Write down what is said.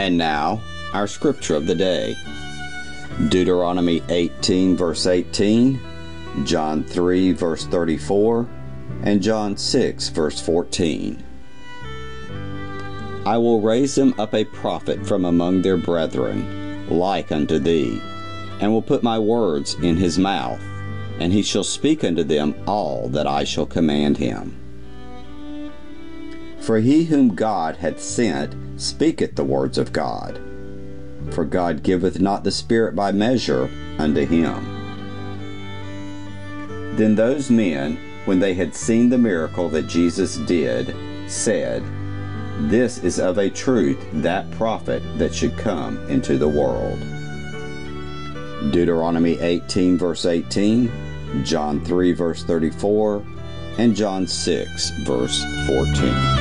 And now, our scripture of the day. Deuteronomy 18 verse 18, John 3 verse 34, and John 6 verse 14. I will raise them up a prophet from among their brethren, like unto thee, and will put my words in his mouth, and he shall speak unto them all that I shall command him. For he whom God hath sent speaketh the words of God. For God giveth not the Spirit by measure unto him. Then those men, when they had seen the miracle that Jesus did, said, This is of a truth that prophet that should come into the world. Deuteronomy 18 verse 18, John 3 verse 34, and John 6 verse 14.